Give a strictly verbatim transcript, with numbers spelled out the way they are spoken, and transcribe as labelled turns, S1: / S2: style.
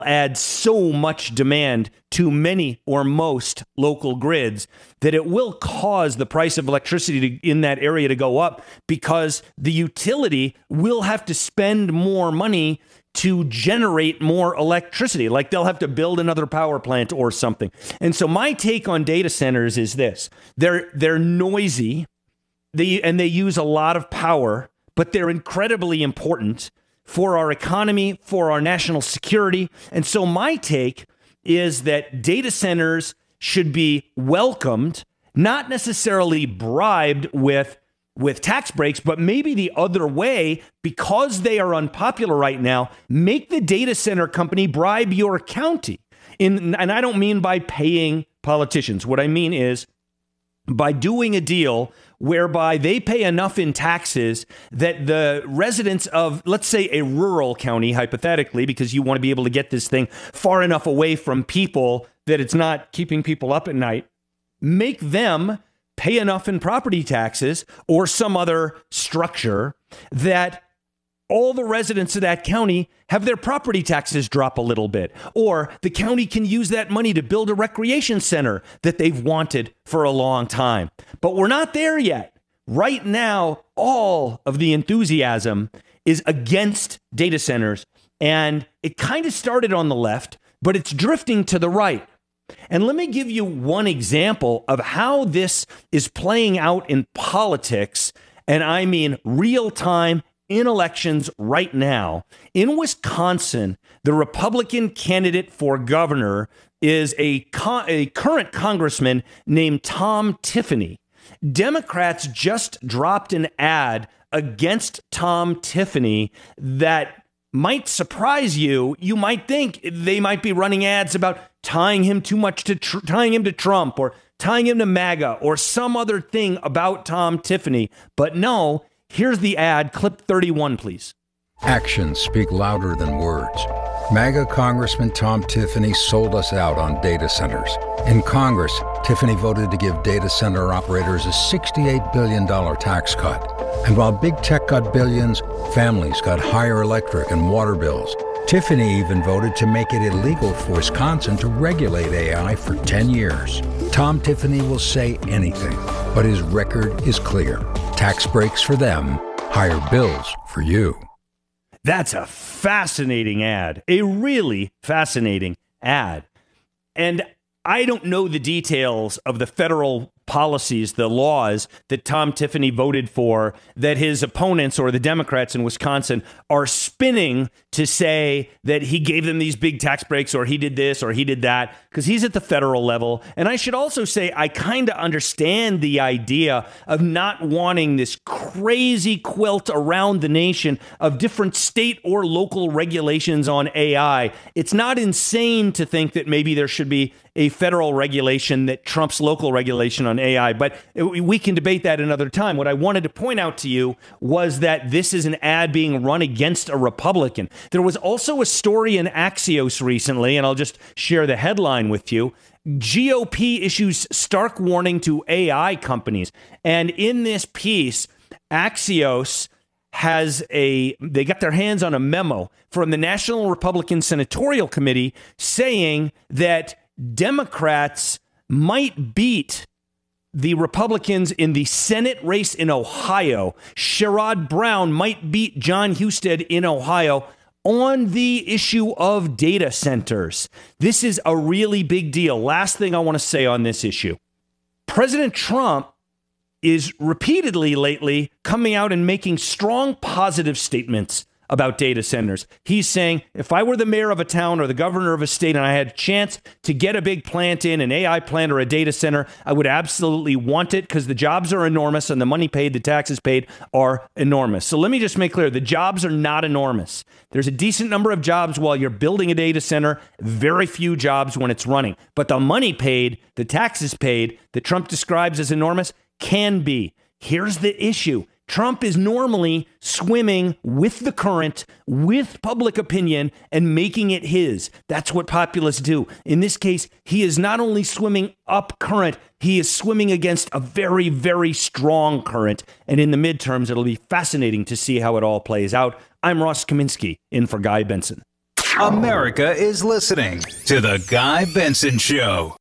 S1: add so much demand to many or most local grids that it will cause the price of electricity to, in that area to go up, because the utility will have to spend more money to generate more electricity. Like they'll have to build another power plant or something. And so my take on data centers is this. They're they're noisy, they and they use a lot of power, but they're incredibly important for our economy, for our national security. And so my take is that data centers should be welcomed, not necessarily bribed with with tax breaks, but maybe the other way, because they are unpopular right now, make the data center company bribe your county. In, and I don't mean by paying politicians. What I mean is by doing a deal whereby they pay enough in taxes that the residents of, let's say, a rural county, hypothetically, because you want to be able to get this thing far enough away from people that it's not keeping people up at night, make them pay enough in property taxes or some other structure that all the residents of that county have their property taxes drop a little bit. Or the county can use that money to build a recreation center that they've wanted for a long time. But we're not there yet. Right now, all of the enthusiasm is against data centers. And it kind of started on the left, but it's drifting to the right. And let me give you one example of how this is playing out in politics. And I mean real time in elections right now. In Wisconsin, the Republican candidate for governor is a, con- a current congressman named Tom Tiffany. Democrats just dropped an ad against Tom Tiffany that might surprise you. You might think they might be running ads about tying him too much to tr- tying him to Trump or tying him to MAGA or some other thing about Tom Tiffany. But no, here's the ad. Clip thirty-one, please.
S2: Actions speak louder than words. MAGA Congressman Tom Tiffany sold us out on data centers. In Congress, Tiffany voted to give data center operators a sixty-eight billion dollars tax cut. And while big tech got billions, families got higher electric and water bills. Tiffany even voted to make it illegal for Wisconsin to regulate A I for ten years. Tom Tiffany will say anything, but his record is clear. Tax breaks for them, higher bills for you.
S1: That's a fascinating ad, a really fascinating ad. And I don't know the details of the federal policies, the laws that Tom Tiffany voted for that his opponents or the Democrats in Wisconsin are spinning to say that he gave them these big tax breaks or he did this or he did that, because he's at the federal level. And I should also say I kind of understand the idea of not wanting this crazy quilt around the nation of different state or local regulations on A I. It's not insane to think that maybe there should be a federal regulation that trumps local regulation on A I, but we can debate that another time. What I wanted to point out to you was that this is an ad being run against a Republican. There was also a story in Axios recently, and I'll just share the headline with you. G O P issues stark warning to A I companies. And in this piece, Axios has a, they got their hands on a memo from the National Republican Senatorial Committee saying that Democrats might beat the Republicans in the Senate race in Ohio. Sherrod Brown might beat John Husted in Ohio on the issue of data centers. This is a really big deal. Last thing I want to say on this issue. President Trump is repeatedly lately coming out and making strong positive statements about data centers. He's saying, if I were the mayor of a town or the governor of a state and I had a chance to get a big plant in, an A I plant or a data center, I would absolutely want it because the jobs are enormous and the money paid, the taxes paid are enormous. So let me just make clear, the jobs are not enormous. There's a decent number of jobs while you're building a data center, very few jobs when it's running. But the money paid, the taxes paid, that Trump describes as enormous, can be. Here's the issue. Trump is normally swimming with the current, with public opinion, and making it his. That's what populists do. In this case, he is not only swimming up current, he is swimming against a very, very strong current. And in the midterms, it'll be fascinating to see how it all plays out. I'm Ross Kaminsky, in for Guy Benson.
S3: America is listening to The Guy Benson Show.